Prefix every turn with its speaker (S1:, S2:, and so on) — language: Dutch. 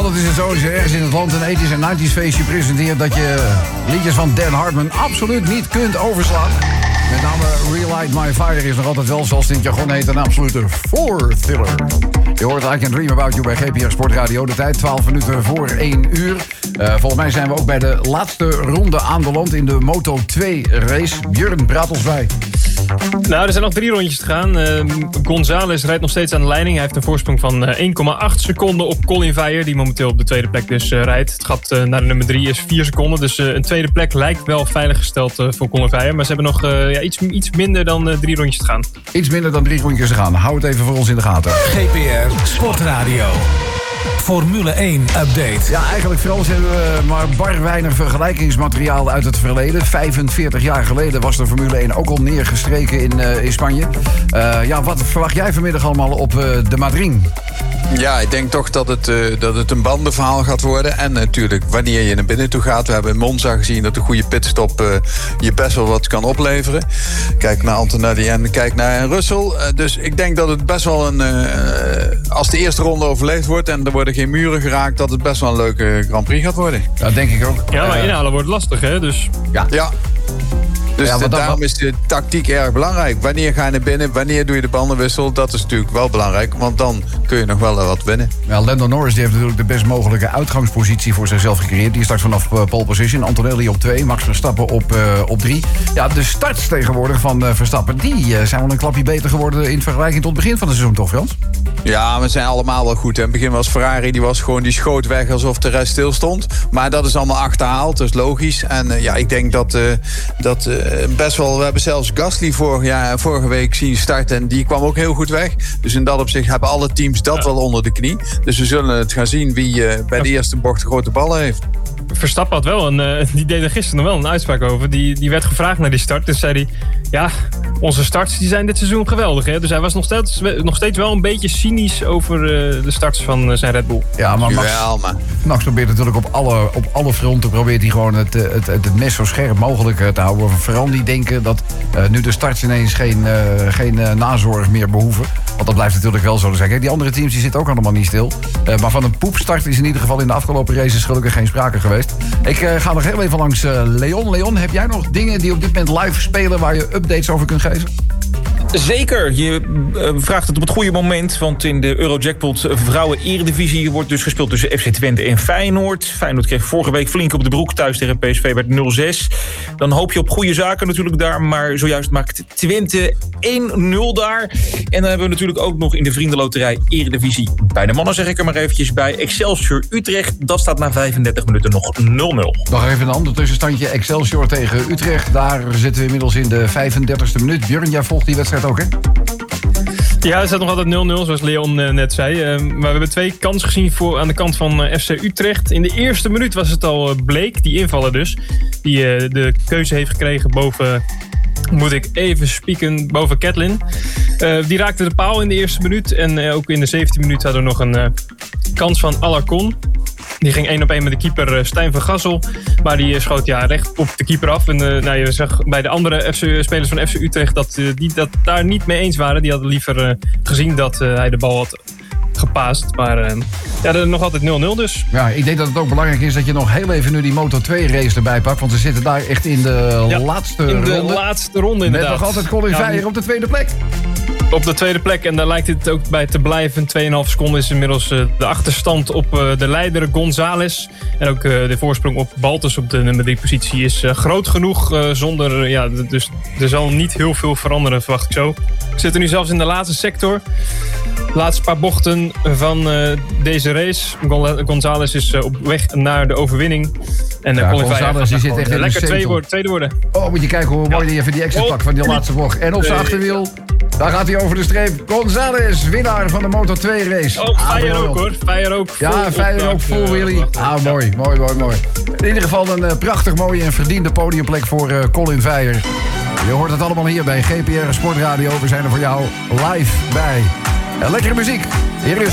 S1: Altijd is het zo, als je ergens in het land een 80s en 90s feestje presenteert, dat je liedjes van Dan Hartman absoluut niet kunt overslaan. Met name Relight My Fire is nog altijd wel, zoals het in het jargon heet, een absolute voorthriller. Je hoort I Can Dream About You bij GPR Sportradio. De tijd 12 minuten voor 1 uur. Volgens mij zijn we ook bij de laatste ronde aanbeland in de Moto2 race. Björn, praat ons bij.
S2: Nou, er zijn nog 3 rondjes te gaan. González rijdt nog steeds aan de leiding. Hij heeft een voorsprong van 1,8 seconden op Colin Veyer, die momenteel op de tweede plek dus rijdt. Het gat naar de nummer 3 is 4 seconden. Dus een tweede plek lijkt wel veilig gesteld voor Colin Veyer. Maar ze hebben nog iets minder dan 3 rondjes te gaan.
S1: Iets minder dan 3 rondjes te gaan. Hou het even voor ons in de gaten.
S3: GPR Sportradio. Formule 1 update.
S1: Ja, eigenlijk Frans hebben we maar bar weinig vergelijkingsmateriaal uit het verleden. 45 jaar geleden was de Formule 1 ook al neergestreken in Spanje. Wat verwacht jij vanmiddag allemaal op de Madrid?
S4: Ja, ik denk toch dat het een bandenverhaal gaat worden. En natuurlijk wanneer je naar binnen toe gaat. We hebben in Monza gezien dat een goede pitstop je best wel wat kan opleveren. Kijk naar Antonelli en kijk naar Russell. Dus ik denk dat het best wel als de eerste ronde overleefd wordt en er worden geen muren geraakt, dat het best wel een leuke Grand Prix gaat worden.
S1: Dat denk ik ook.
S2: Ja, maar inhalen wordt lastig, hè? Dus
S1: ja.
S4: Dus daarom is de tactiek erg belangrijk. Wanneer ga je naar binnen? Wanneer doe je de bandenwissel? Dat is natuurlijk wel belangrijk, want dan kun je nog wel wat winnen.
S1: Ja, Lando Norris die heeft natuurlijk de best mogelijke uitgangspositie voor zichzelf gecreëerd. Die start vanaf pole position. Antonelli op 2, Max Verstappen op 3. Ja, de starts tegenwoordig van Verstappen, die zijn wel een klapje beter geworden in vergelijking tot het begin van het seizoen, toch Frans? Ja,
S4: we zijn allemaal wel goed. In het begin was Ferrari, die schoot weg alsof de rest stil stond. Maar dat is allemaal achterhaald, dat is logisch. En ik denk dat best wel, we hebben zelfs Gasly vorige week zien starten en die kwam ook heel goed weg. Dus in dat opzicht hebben alle teams dat wel onder de knie. Dus we zullen het gaan zien wie bij de eerste bocht de grote ballen heeft.
S2: Verstappen had wel die deed er gisteren nog wel een uitspraak over. Die werd gevraagd naar die start. Dus zei hij, ja, onze starts die zijn dit seizoen geweldig. Hè? Dus hij was nog steeds wel een beetje cynisch over de starts van zijn Red Bull.
S1: Ja, maar Max probeert natuurlijk op alle fronten probeert hij gewoon het mes zo scherp mogelijk te houden. Vooral niet denken dat nu de starts ineens geen nazorg meer behoeven. Want dat blijft natuurlijk wel zo. Kijk, die andere teams die zitten ook allemaal niet stil. Maar van een poepstart is in ieder geval in de afgelopen races gelukkig geen sprake geweest. Ik ga nog heel even langs Leon. Leon, heb jij nog dingen die op dit moment live spelen waar je updates over kunt geven?
S5: Zeker, je vraagt het op het goede moment, want in de Eurojackpot vrouwen-eredivisie wordt dus gespeeld tussen FC Twente en Feyenoord. Feyenoord kreeg vorige week flink op de broek thuis tegen PSV, werd 0-6. Dan hoop je op goede zaken natuurlijk daar, maar zojuist maakt Twente 1-0 daar. En dan hebben we natuurlijk ook nog in de Vriendenloterij eredivisie bij de mannen, zeg ik er maar eventjes bij, Excelsior Utrecht. Dat staat na 35 minuten nog 0-0.
S1: Nog even een ander tussenstandje, Excelsior tegen Utrecht. Daar zitten we inmiddels in de 35e minuut. Björn, jij volgt die wedstrijd ook, hè?
S2: Ja, het staat nog altijd 0-0, zoals Leon net zei. Maar we hebben 2 kansen gezien aan de kant van FC Utrecht. In de eerste minuut was het al Blake, die invaller dus, die de keuze heeft gekregen boven, moet ik even spieken, boven Catlin. Die raakte de paal in de eerste minuut. En ook in de 17e minuut hadden we nog een kans van Alarcon. Die ging 1-op-1 met de keeper Stijn van Gassel. Maar die schoot recht op de keeper af. En je zag bij de andere spelers van FC Utrecht dat die dat daar niet mee eens waren. Die hadden liever gezien dat hij de bal had gepaast. Maar nog altijd 0-0 dus.
S1: Ja, ik denk dat het ook belangrijk is dat je nog heel even nu die Moto2 race erbij pakt. Want we zitten daar echt in de laatste ronde.
S2: In de laatste ronde inderdaad.
S1: Met nog altijd Colin Veyer op de tweede plek.
S2: Op de tweede plek, en daar lijkt het ook bij te blijven. 2,5 seconden is inmiddels de achterstand op de leider González. En ook de voorsprong op Baltus op de nummer 3 positie is groot genoeg. Dus er zal niet heel veel veranderen, verwacht ik zo. We zitten nu zelfs in de laatste sector. De laatste paar bochten van deze race. González is op weg naar de overwinning. En
S1: González zit echt in
S2: lekker tweede worden.
S1: Oh, moet je kijken hoe mooi hij even die exit pakt van die laatste bocht. En op zijn achterwiel, daar gaat hij over de streep. González, winnaar van de Moto2 race.
S2: Oh, Veyer ook hoor. Veyer ook.
S1: Ja, Veyer ook vol Willy. Mooi. In ieder geval een prachtig mooie en verdiende podiumplek voor Colin Veyer. Je hoort het allemaal hier bij GPR Sportradio. We zijn er voor jou live bij. Lekkere muziek. Hier is